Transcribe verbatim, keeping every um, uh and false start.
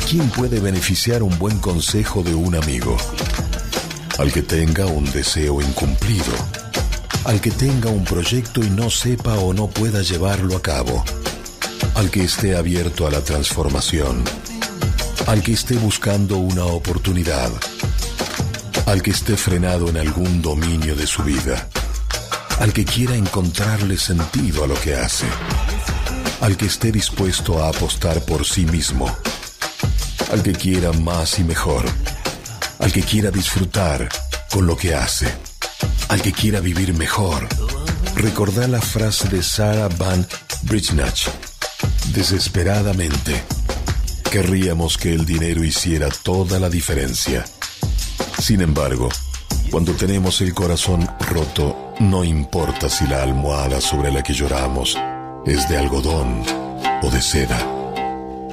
quién puede beneficiar un buen consejo de un amigo? Al que tenga un deseo incumplido, al que tenga un proyecto y no sepa o no pueda llevarlo a cabo, al que esté abierto a la transformación, al que esté buscando una oportunidad, al que esté frenado en algún dominio de su vida, al que quiera encontrarle sentido a lo que hace, al que esté dispuesto a apostar por sí mismo, al que quiera más y mejor, al que quiera disfrutar con lo que hace, al que quiera vivir mejor. Recordá la frase de Sarah Van Brijnach: desesperadamente querríamos que el dinero hiciera toda la diferencia. Sin embargo, cuando tenemos el corazón roto, no importa si la almohada sobre la que lloramos es de algodón o de seda.